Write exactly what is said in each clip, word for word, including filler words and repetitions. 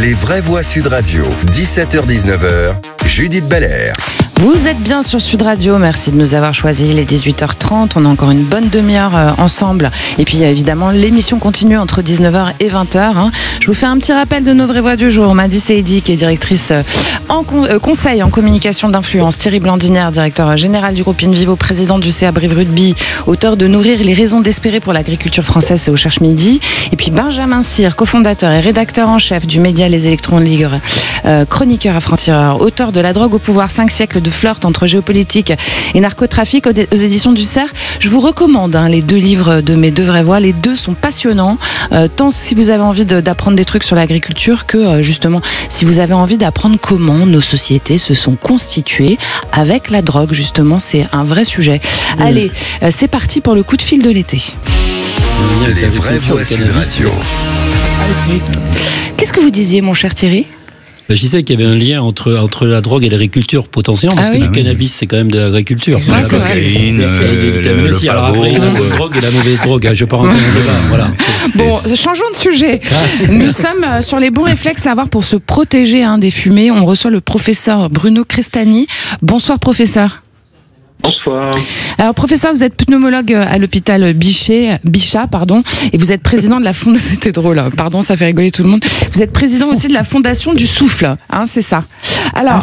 Les vraies voix Sud Radio, dix-sept heures dix-neuf heures, Judith Belair. Vous êtes bien sur Sud Radio, merci de nous avoir choisis. Il est dix-huit heures trente, on a encore une bonne demi-heure euh, ensemble. Et puis évidemment, l'émission continue entre dix-neuf heures et vingt heures. Hein. Je vous fais un petit rappel de nos vraies voix du jour. Madi Seidi, qui est directrice euh, en con, euh, conseil en communication d'influence. Thierry Blandinière, directeur général du groupe InVivo, président du C A Brive Rugby, auteur de Nourrir les raisons d'espérer pour l'agriculture française, c'est au Cherche Midi. Et puis Benjamin Cyr, cofondateur et rédacteur en chef du média Les Électrons Libres, euh, chroniqueur à franc-tireur, auteur de La drogue au pouvoir, cinq siècles de flirt entre géopolitique et narcotrafic aux éditions du Cerf. Je vous recommande hein, les deux livres de mes deux vraies voix. Les deux sont passionnants, euh, tant si vous avez envie de, d'apprendre des trucs sur l'agriculture que euh, justement si vous avez envie d'apprendre comment nos sociétés se sont constituées avec la drogue. Justement, c'est un vrai sujet. Mmh. Allez, euh, c'est parti pour le coup de fil de l'été. Les vraies voix Sud Radio. Allez-y. Qu'est-ce que vous disiez, mon cher Thierry ? Je disais qu'il y avait un lien entre, entre la drogue et l'agriculture potentiellement, parce ah oui. que le cannabis, c'est quand même de l'agriculture. Ah, c'est vrai. C'est Alors après, il y a la bonne drogue et la mauvaise drogue. Je ne vais pas rentrer dans le débat. Voilà. Bon, changeons de sujet. Nous sommes sur les bons réflexes à avoir pour se protéger hein, des fumées. On reçoit le professeur Bruno Crestani. Bonsoir, professeur. Bonsoir. Alors, professeur, vous êtes pneumologue à l'hôpital Bichat, Bichat, pardon, et vous êtes président de la fondation. C'était drôle, pardon, ça fait rigoler tout le monde. Vous êtes président aussi de la Fondation du Souffle, hein, c'est ça. Alors.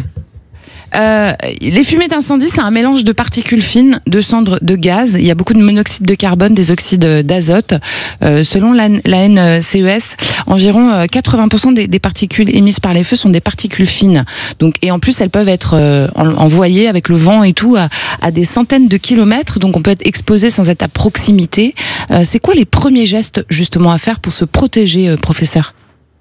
Euh, les fumées d'incendie, c'est un mélange de particules fines, de cendres de gaz. Il y a beaucoup de monoxyde de carbone, des oxydes d'azote. Euh, selon la, la N C E S, environ quatre-vingts pour cent des, des particules émises par les feux sont des particules fines. Donc, et en plus, elles peuvent être euh, envoyées avec le vent et tout à, à des centaines de kilomètres. Donc, on peut être exposé sans être à proximité. Euh, c'est quoi les premiers gestes justement à faire pour se protéger, euh, professeur ?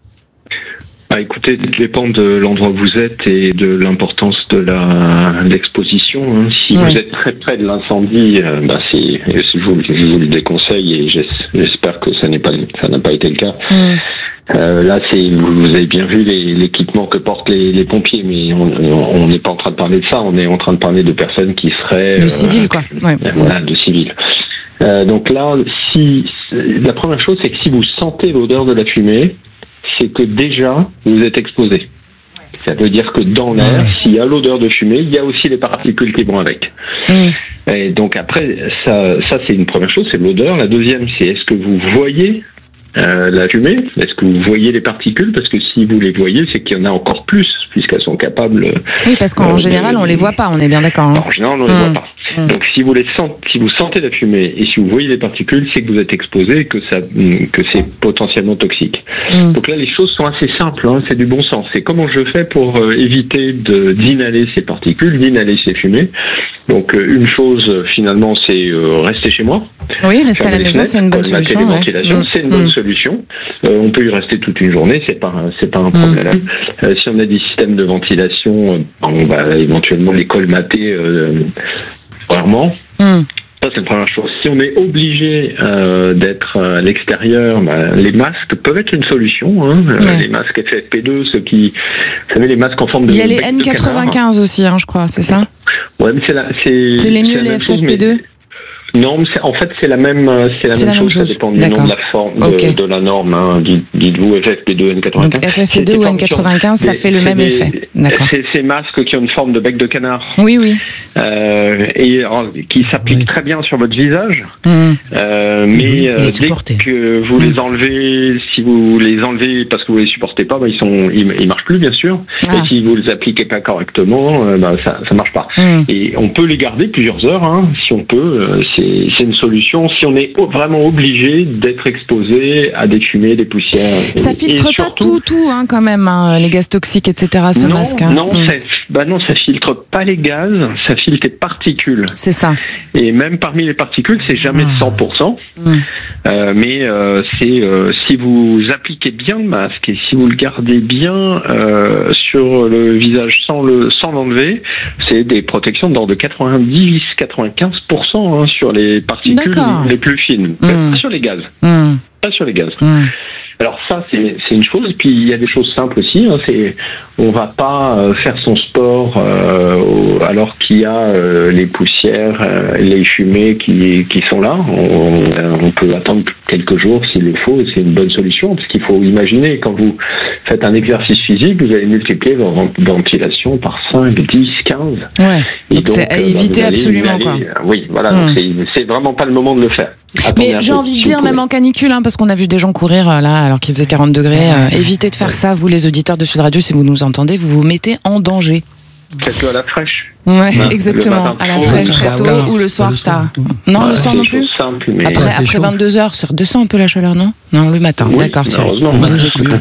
Ah, écoutez, ça dépend de l'endroit où vous êtes et de l'importance de la l'exposition. Hein. Si ouais. vous êtes très près de l'incendie, euh, bah c'est, je vous, je vous le déconseille et j'espère que ça n'est pas, ça n'a pas été le cas. Mm. Euh, là, c'est, vous avez bien vu les, l'équipement que portent les, les pompiers, mais on n'est pas en train de parler de ça. On est en train de parler de personnes qui seraient de civils, euh, quoi. Ouais. Voilà, de civils. Euh, donc là, si la première chose, c'est que si vous sentez l'odeur de la fumée, c'est que déjà, vous êtes exposé. Ça veut dire que dans l'air, ouais. s'il y a l'odeur de fumée, il y a aussi les particules qui vont avec. Mmh. Et donc après, ça, ça c'est une première chose, c'est l'odeur. La deuxième, c'est est-ce que vous voyez euh, la fumée ? Est-ce que vous voyez les particules ? Parce que si vous les voyez, c'est qu'il y en a encore plus, puisqu'elles sont capables... Oui, parce qu'en euh, général, de... on les voit pas, on est bien d'accord. Hein. En général, on mmh. les voit pas. Mmh. Donc si vous, les sent... si vous sentez la fumée et si vous voyez les particules, c'est que vous êtes exposé et que, ça... que c'est potentiellement toxique. Mmh. Donc là, les choses sont assez simples, hein. C'est du bon sens. C'est comment je fais pour euh, éviter de... d'inhaler ces particules, d'inhaler ces fumées. Donc euh, une chose, finalement, c'est euh, rester chez moi. Oui, rester à la maison, c'est une bonne solution. Ouais. Mmh. C'est une bonne mmh. solution. Euh, on peut y rester toute une journée, c'est pas, c'est pas un problème. Mmh. Euh, si on a des systèmes de ventilation, on va éventuellement les colmater euh, rarement. Mmh. Ça, c'est la première chose. Si on est obligé euh, d'être à l'extérieur, bah, les masques peuvent être une solution. Hein. Ouais. Les masques F F P deux, ceux qui... Vous savez, les masques en forme de... Il y a les N quatre-vingt-quinze aussi, hein, je crois, c'est ça ? Ouais, mais c'est la... C'est, c'est les mieux, les F F P deux ? Non, mais c'est, en fait, c'est la même, c'est la c'est même la chose. Même chose. Ça dépend du D'accord. nom de la forme, de, okay. de la norme. Hein. Dites-vous F F P deux, N quatre-vingt-quinze. Donc, F F P deux ou N quatre-vingt-quinze, ça fait le même des, effet. D'accord. C'est ces masques qui ont une forme de bec de canard. Oui, oui. Euh, et alors, qui s'appliquent oui. très bien sur votre visage. Mmh. Euh, mais euh, dès que vous mmh. les enlevez, si vous les enlevez parce que vous les supportez pas, bah, ils sont, ils, ils marchent plus, bien sûr. Ah. Et si vous les appliquez pas correctement, euh, bah, ça, ça marche pas. Mmh. Et on peut les garder plusieurs heures, hein, si on peut. Euh, c'est, c'est une solution. Si on est vraiment obligé d'être exposé à des fumées, des poussières. Ça filtre pas surtout, tout, tout, hein, quand même, hein, les gaz toxiques, et cetera. Ce non, masque. Hein. Non, mmh. ça, bah non, ça filtre pas les gaz, ça filtre les particules. C'est ça. Et même parmi les particules, c'est jamais de cent pour cent. Mmh. Euh, mais euh, c'est euh, si vous appliquez bien le masque et si vous le gardez bien euh, sur le visage sans le sans l'enlever, c'est des protections d'ordre de quatre-vingt-dix à quatre-vingt-quinze pour cent hein, sur les particules D'accord. les plus fines. Mmh. Pas sur les gaz. Mmh. Pas sur les gaz. Mmh. Alors ça, c'est, c'est une chose. Puis il y a des choses simples aussi. Hein, c'est, on va pas euh, faire son sport euh, alors qu'il y a euh, les poussières, euh, les fumées qui, qui sont là. On, on peut attendre quelques jours s'il le faut. C'est une bonne solution parce qu'il faut imaginer quand vous faites un exercice physique, vous allez multiplier votre ventilation par cinq, dix, quinze. Ouais. Et donc, donc c'est à éviter bah, absolument aller, quoi. Oui, voilà. Mmh. Donc c'est, c'est vraiment pas le moment de le faire. Attendez, mais j'ai envie de dire, même en canicule, hein, parce qu'on a vu des gens courir euh, là alors qu'il faisait quarante degrés, euh, évitez de faire ça, vous les auditeurs de Sud Radio, si vous nous entendez, vous vous mettez en danger. Faites-le à la fraîche. Ouais, hein, exactement, à la fraîche très tôt ou le soir tard. Non, ouais, le soir non plus simple, mais Après, après vingt-deux heures, ça redescend un peu la chaleur, non? Non, le matin, oui, d'accord, tiens. On vous écoute.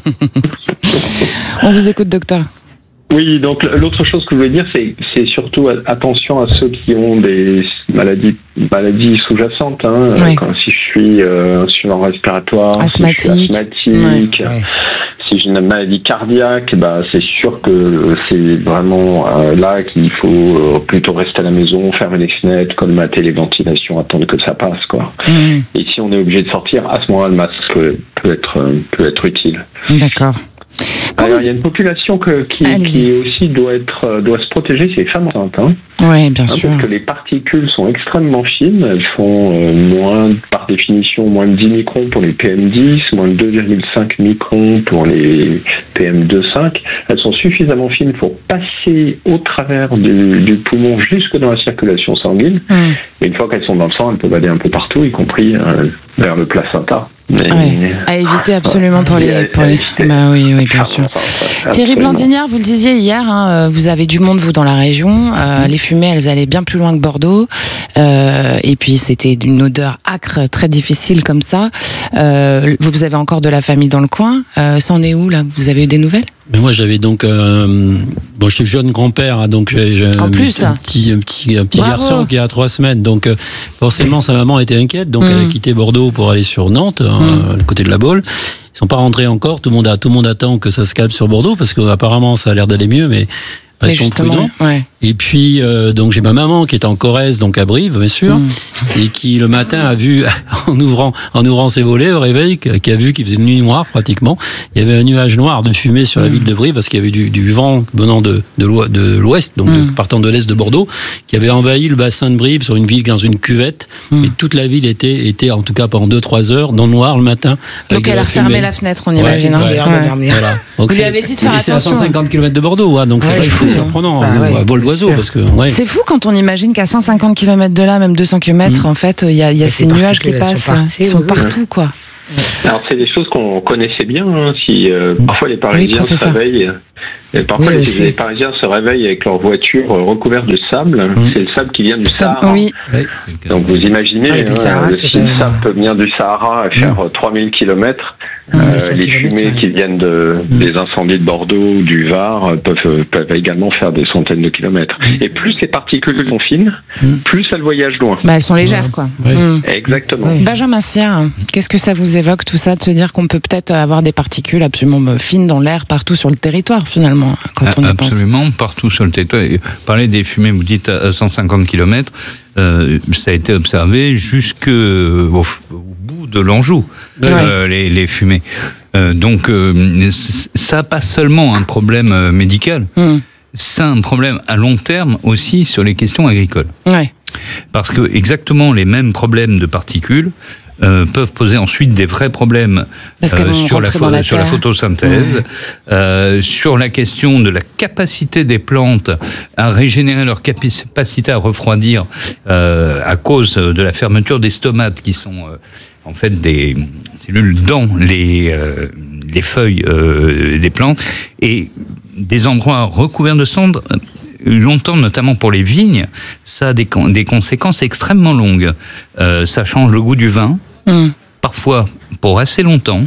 On vous écoute, docteur. Oui, donc l'autre chose que je voulais dire, c'est, c'est surtout attention à ceux qui ont des maladies, maladies sous-jacentes. Hein, oui. Quand, si je suis euh, suivant respiratoire, asthmatique, si je suis asthmatique, ouais. si j'ai une maladie cardiaque, bah c'est sûr que c'est vraiment euh, là qu'il faut euh, plutôt rester à la maison, fermer les fenêtres, colmater les ventilations, attendre que ça passe, quoi. Mmh. Et si on est obligé de sortir, à ce moment-là, le masque peut, peut être euh, peut être utile. D'accord. Alors, il y a une population que, qui, qui aussi doit être doit se protéger, c'est les femmes enceintes. Hein. Oui, bien hein, sûr. Parce que les particules sont extrêmement fines. Elles font euh, moins, par définition, moins de dix microns pour les P M dix, moins de deux virgule cinq microns pour les P M deux virgule cinq. Elles sont suffisamment fines pour passer au travers du, du poumon jusque dans la circulation sanguine. Mm. Et une fois qu'elles sont dans le sang, elles peuvent aller un peu partout, y compris euh, vers le placenta. Mais... Ouais, à éviter absolument pour les, pour les... Bah oui, oui, bien sûr. Thierry Blandignard, vous le disiez hier, hein, vous avez du monde vous dans la région. Euh, les fumées, elles allaient bien plus loin que Bordeaux. Euh, et puis c'était d'une odeur âcre, très difficile comme ça. Euh, vous avez encore de la famille dans le coin. Euh, ça en est où là? Vous avez eu des nouvelles? Mais moi, j'avais donc, euh, bon, j'étais jeune grand-père, hein, donc j'ai, j'ai en plus, un petit, un petit, un petit garçon qui a trois semaines, donc euh, forcément sa maman était inquiète, donc mmh. elle a quitté Bordeaux pour aller sur Nantes, mmh. hein, le côté de la Baule. Ils sont pas rentrés encore. Tout le monde a, tout le monde attend que ça se calme sur Bordeaux parce qu'apparemment ça a l'air d'aller mieux, mais restons prudents. Ouais. Et puis euh, donc j'ai ma maman qui est en Corrèze, donc à Brive, bien sûr, mmh. et qui le matin a vu en ouvrant en ouvrant ses volets au réveil, qui a vu qu'il faisait une nuit noire pratiquement. Il y avait un nuage noir de fumée sur la mmh. ville de Brive parce qu'il y avait du, du vent venant de de, de l'ouest, donc mmh. de, partant de l'est de Bordeaux, qui avait envahi le bassin de Brive sur une ville dans une cuvette, mmh. et toute la ville était était en tout cas pendant deux trois heures dans le noir le matin. Donc elle a fermé la fenêtre, on imagine. Ouais, ouais, ouais. Voilà. Donc vous lui avez dit de faire attention. C'est à cent cinquante kilomètres de Bordeaux, hein, donc ouais, c'est, c'est fou, surprenant. Bah, hein, ouais, vol d'oiseau, parce que, ouais. C'est fou quand on imagine qu'à cent cinquante kilomètres de là, même deux cents kilomètres, mmh. en fait, il y a, y a ces nuages qui passent, sont partis, ils sont partout, quoi. Alors c'est des choses qu'on connaissait bien. Hein, si euh, mmh. parfois les Parisiens oui, se réveillent, et parfois oui, les, les Parisiens se réveillent avec leur voiture recouverte de sable. Mmh. C'est le sable qui vient du Sahara. Oui. Donc vous imaginez, ah, hein, Sahara, le fil sable peut venir du Sahara à faire mmh. trois mille kilomètres. Mmh. Euh, les fumées qui viennent de, mmh. des incendies de Bordeaux ou du Var peuvent, peuvent également faire des centaines de kilomètres. Mmh. Et plus ces particules sont fines, mmh. plus elles voyagent loin. Bah, elles sont légères, quoi. Oui. Mmh. Exactement. Oui. Benjamin Sierre, qu'est-ce que ça vous évoque tout ça, de se dire qu'on peut peut-être avoir des particules absolument fines dans l'air partout sur le territoire, finalement, quand on y pense? Absolument, partout sur le territoire. Et parler des fumées, vous dites à cent cinquante kilomètres, euh, ça a été observé jusqu'au au bout de l'Anjou, ouais. euh, les, les fumées. Euh, donc, euh, ça n'a pas seulement un problème euh, médical, mmh. c'est un problème à long terme aussi sur les questions agricoles. Ouais. Parce que exactement les mêmes problèmes de particules Euh, peuvent poser ensuite des vrais problèmes euh, sur, la, la sur la photosynthèse, mmh. euh, sur la question de la capacité des plantes à régénérer leur capacité à refroidir euh, à cause de la fermeture des stomates qui sont euh, en fait des cellules dans les, euh, les feuilles euh, des plantes, et des endroits recouverts de cendres. Longtemps, notamment pour les vignes, ça a des, des conséquences extrêmement longues. Euh, ça change le goût du vin, mmh. parfois pour assez longtemps,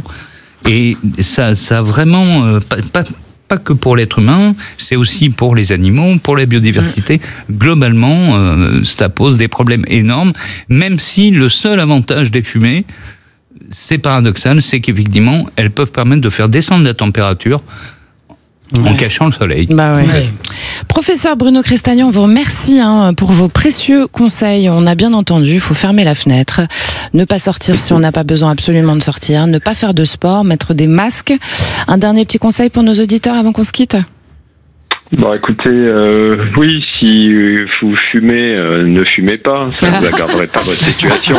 et ça, ça a vraiment, euh, pas, pas, pas que pour l'être humain, c'est aussi pour les animaux, pour la biodiversité. Mmh. Globalement, euh, ça pose des problèmes énormes, même si le seul avantage des fumées, c'est paradoxal, c'est qu'effectivement, elles peuvent permettre de faire descendre la température en ouais. cachant le soleil. Bah ouais. Ouais. Professeur Bruno Crestagnon, on vous remercie hein, pour vos précieux conseils. On a bien entendu, il faut fermer la fenêtre, ne pas sortir si on n'a pas besoin absolument de sortir, ne pas faire de sport, mettre des masques. Un dernier petit conseil pour nos auditeurs avant qu'on se quitte ? Bon, écoutez, euh, oui, si vous fumez, euh, ne fumez pas, ça ne aggraverait pas votre situation.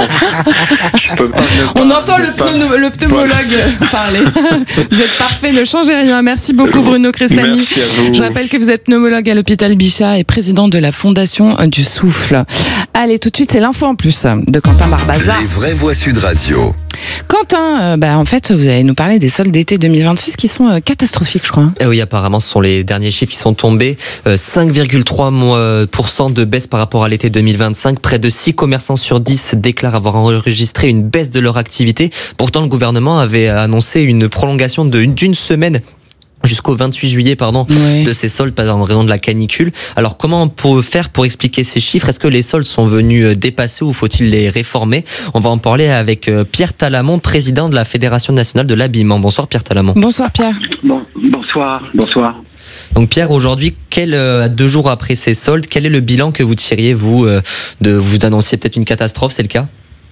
Je peux pas, pas, On entend le, pas, pneu, le pneumologue pas. parler. Vous êtes parfait, ne changez rien. Merci beaucoup Bruno Crestagny. Je rappelle que vous êtes pneumologue à l'hôpital Bichat et président de la Fondation du Souffle. Allez, tout de suite, c'est l'info en plus de Quentin Barbaza. Les vraies voix Sud Radio. Quentin, euh, bah, en fait, vous allez nous parler des soldes d'été deux mille vingt-six qui sont euh, catastrophiques, je crois. Et oui, apparemment, ce sont les derniers chiffres qui sont tombés. Euh, cinq virgule trois pour cent de baisse par rapport à l'été deux mille vingt-cinq. Près de six commerçants sur dix déclarent avoir enregistré une baisse de leur activité. Pourtant, le gouvernement avait annoncé une prolongation de, d'une semaine jusqu'au vingt-huit juillet, pardon, ouais. de ces soldes en raison de la canicule. Alors, comment on peut faire pour expliquer ces chiffres ? Est-ce que les soldes sont venus dépasser ou faut-il les réformer ? On va en parler avec Pierre Talamon, président de la Fédération nationale de l'habillement. Bonsoir Pierre Talamon. Bonsoir Pierre. Bon, bonsoir, bonsoir. Donc Pierre, aujourd'hui, quel, euh, deux jours après ces soldes, quel est le bilan que vous tiriez, vous, euh, de vous annonciez peut-être une catastrophe, c'est le cas ?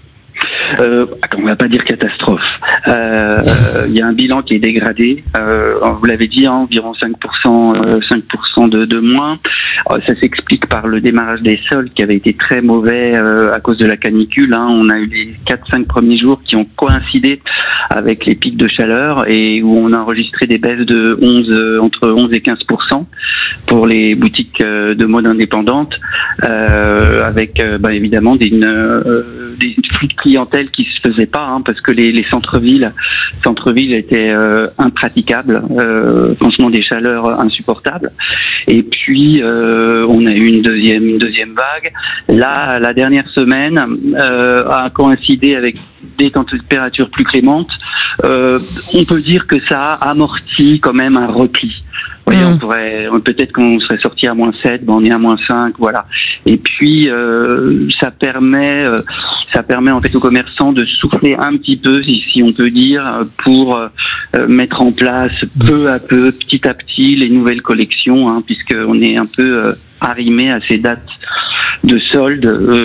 Euh, on ne va pas dire catastrophe. Il euh, y a un bilan qui est dégradé. Euh, vous l'avez dit, hein, environ cinq pour cent, euh, cinq pour cent de, de moins. Euh, ça s'explique par le démarrage des soldes qui avait été très mauvais euh, à cause de la canicule. Hein. On a eu les quatre cinq premiers jours qui ont coïncidé avec les pics de chaleur et où on a enregistré des baisses de onze, euh, entre onze et quinze pour cent pour les boutiques euh, de mode indépendantes, euh, avec euh, bah, évidemment des, une, euh, des flux de clientèle qui se faisaient pas, hein, parce que les, les centres-villes, centres-villes étaient euh, impraticables, euh, franchement des chaleurs insupportables. Et puis euh, on a eu une deuxième, une deuxième vague. Là, la dernière semaine euh, a coïncidé avec des températures plus clémentes. Euh, on peut dire que ça a amorti quand même un repli. Vous voyez, mmh. on pourrait, peut-être qu'on serait sorti à moins sept, ben on est à moins cinq, voilà. Et puis euh, ça permet, euh, ça permet en fait aux commerçants de souffler un petit peu, si, si on peut dire, pour euh, mettre en place peu à peu, petit à petit, les nouvelles collections, hein, puisqu'on est un peu euh, arrimé à ces dates de soldes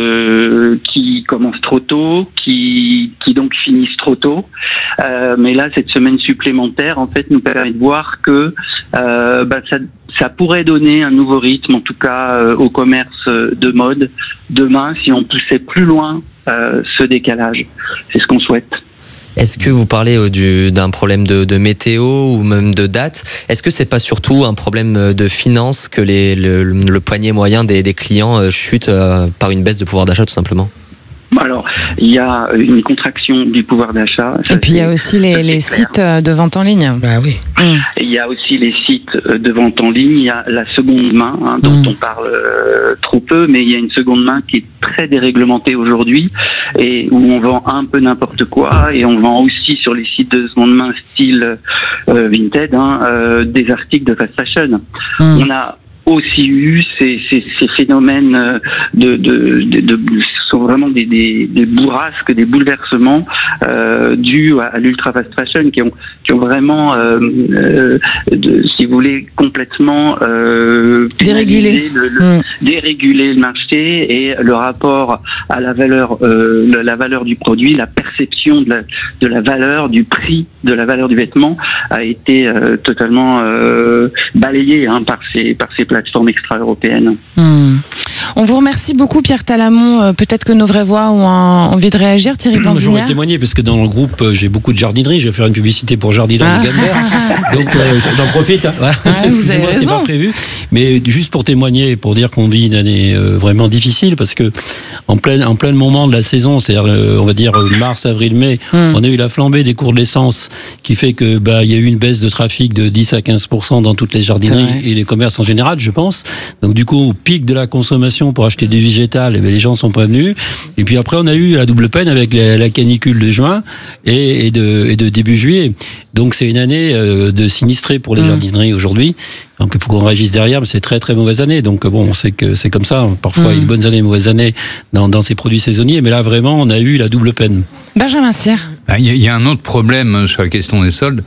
euh, qui commencent trop tôt, qui, qui donc finissent trop tôt. Euh, mais là, cette semaine supplémentaire, en fait, nous permet de voir que euh, bah, ça, ça pourrait donner un nouveau rythme, en tout cas euh, au commerce de mode demain, si on poussait plus loin euh, ce décalage. C'est ce qu'on souhaite. Est-ce que vous parlez euh, du, d'un problème de, de météo ou même de date ? Est-ce que c'est pas surtout un problème de finance que les, le, le poignet moyen des, des clients euh, chute euh, par une baisse de pouvoir d'achat tout simplement ? Alors, il y a une contraction du pouvoir d'achat. Et puis il y a aussi les, les sites de vente en ligne. Bah oui. Mmh. Et il y a aussi les sites de vente en ligne. Il y a la seconde main, hein, dont mmh. on parle euh, trop peu, mais il y a une seconde main qui est très déréglementée aujourd'hui et où on vend un peu n'importe quoi et on vend aussi sur les sites de seconde main style euh, Vinted hein, euh, des articles de fast fashion. Mmh. On a aussi eu ces, ces, ces phénomènes de, de, de, de, ce sont vraiment des, des, des bourrasques, des bouleversements euh, dus à, à l'ultra fast fashion qui ont, qui ont vraiment, euh, euh, de, si vous voulez, complètement euh, dérégulé le, le, mmh. dérégulé le marché et le rapport à la valeur, euh, la, la valeur du produit, la perception de la, de la valeur, du prix de la valeur du vêtement a été euh, totalement euh, balayé hein, par ces, par ces plateforme extra-européenne. Mmh. On vous remercie beaucoup Pierre Talamon. Peut-être que nos vraies voix ont envie de réagir. Thierry Blandinière. Je voudrais témoigner parce que dans le groupe j'ai beaucoup de jardinerie. Je vais faire une publicité pour Jardinerie ah. de Gambert. Donc euh, j'en profite. Hein. Ouais, vous avez raison. C'était pas prévu. Mais juste pour témoigner, pour dire qu'on vit une année euh, vraiment difficile parce que en plein en plein moment de la saison, c'est-à-dire euh, on va dire mars, avril, mai, mmh. on a eu la flambée des cours de l'essence qui fait que bah il y a eu une baisse de trafic de dix à quinze pour cent dans toutes les jardineries et les commerces en général. Je pense. Donc du coup, au pic de la consommation pour acheter du végétal, eh bien, les gens sont pas venus. Et puis après, on a eu la double peine avec la, la canicule de juin et, et, de, et de début juillet. Donc c'est une année euh, de sinistré pour les mmh. jardineries aujourd'hui. Donc il faut qu'on réagisse derrière, mais c'est très très mauvaise année. Donc bon, on sait que c'est comme ça. Parfois, mmh. une bonne année, une mauvaise année dans, dans ces produits saisonniers. Mais là, vraiment, on a eu la double peine. Benjamin Sierre. Il y a un autre problème sur la question des soldes.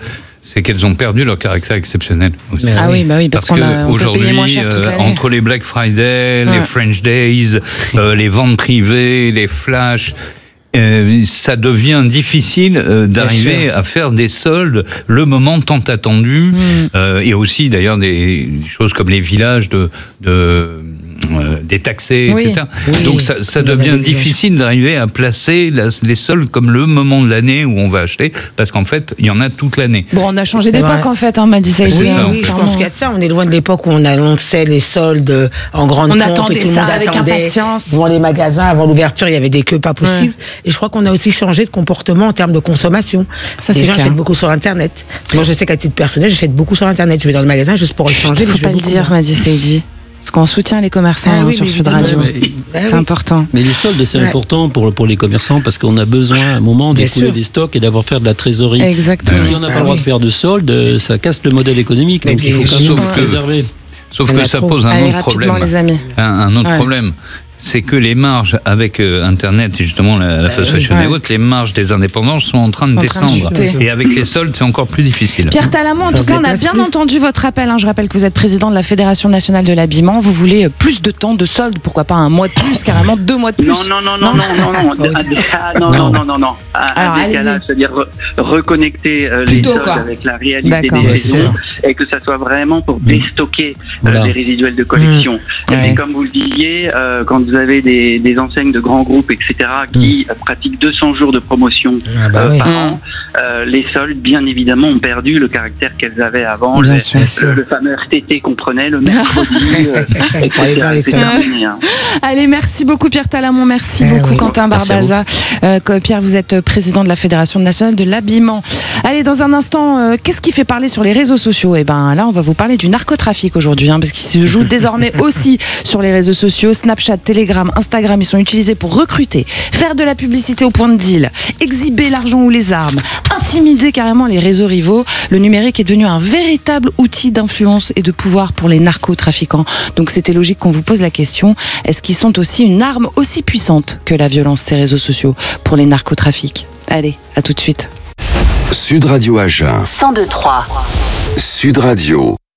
c'est qu'elles ont perdu leur caractère exceptionnel aussi. Ah oui, bah oui, parce, parce qu'on a, on peut payer moins cher toute l'année. Entre les Black Friday, ouais. les French Days, euh, les ventes privées, les flashs, Euh, ça devient difficile euh, d'arriver à faire des soldes, le moment tant attendu, mmh. euh, et aussi d'ailleurs des, des choses comme les villages de, de euh, détaxés, oui. et cetera. Oui. Donc ça, ça devient difficile d'arriver à placer la, les soldes comme le moment de l'année où on va acheter, parce qu'en fait, il y en a toute l'année. Bon, on a changé d'époque en fait, hein, m'a dit ça. Oui, oui, oui je pense qu'il y a de ça. On est loin de l'époque où on annonçait les soldes en grande pompe. On attendait et tout ça le monde avec attendait. impatience. Devant les magasins, avant l'ouverture, il y avait des queues pas possibles. Ouais. Et je crois qu'on a aussi changé de comportement en termes de consommation. Ça, les c'est gens clair. achètent beaucoup sur Internet. Moi, je sais qu'à titre personnel, j'achète beaucoup sur Internet. Je vais dans le magasin juste pour échanger. Il ne faut pas le dire, m'a dit Saïdi. Parce qu'on soutient les commerçants ah, hein, oui, sur Sud Radio. Mais, c'est ah, important. Mais les soldes, c'est ouais. important pour, pour les commerçants parce qu'on a besoin à un moment d'écouler des stocks et d'avoir fait de la trésorerie. Exactement. Si on n'a pas ah, le droit oui. de faire de soldes, ça casse le modèle économique. Donc il faut quand même le préserver. Sauf que ça pose un Allez, autre problème. Les amis. Un, un autre ouais. problème. C'est que les marges avec euh, Internet et justement la, la fast fashion ouais. et autres, les marges des indépendants sont en train de sont descendre. De et avec les soldes, c'est encore plus difficile. Pierre Talamon, en tout cas, on a bien entendu votre appel. Hein. Je rappelle que vous êtes président de la Fédération nationale de l'habillement. Vous voulez plus de temps de soldes, pourquoi pas un mois de plus, carrément deux mois de plus. Non, non, non, non, non, non, non, ah, non, non, non, non, non. Alors, un décalage, c'est-à-dire re- reconnecter euh, les Plutôt, soldes quoi. avec la réalité D'accord. des Ouais, saisons et que ça soit vraiment pour déstocker voilà. euh, les résiduels de collection. Mmh. Et ouais. comme vous le disiez, euh, quand vous avez des, des enseignes de grands groupes, et cetera, qui mmh. pratiquent deux cents jours de promotion ah bah euh, oui. par mmh. an, euh, les soldes, bien évidemment, ont perdu le caractère qu'elles avaient avant. Le, le, le fameux R T T qu'on prenait le mercredi, euh, et cetera. C'est terminé. Hein. Allez, merci beaucoup Pierre Talamon, merci eh beaucoup oui. Quentin Barbaza. Euh, Pierre, vous êtes président de la Fédération nationale de l'habillement. Allez, dans un instant, euh, qu'est-ce qui fait parler sur les réseaux sociaux ? Eh ben là, on va vous parler du narcotrafic aujourd'hui, hein, parce qu'il se joue désormais aussi sur les réseaux sociaux. Snapchat, Telegram, Instagram, ils sont utilisés pour recruter, faire de la publicité au point de deal, exhiber l'argent ou les armes, intimider carrément les réseaux rivaux. Le numérique est devenu un véritable outil d'influence et de pouvoir pour les narcotrafiquants. Donc c'était logique qu'on vous pose la question, est-ce qu'ils sont aussi une arme aussi puissante que la violence, ces réseaux sociaux, pour les narcotrafics ? Allez, à tout de suite. Sud Radio Agen. cent deux trois. Sud Radio.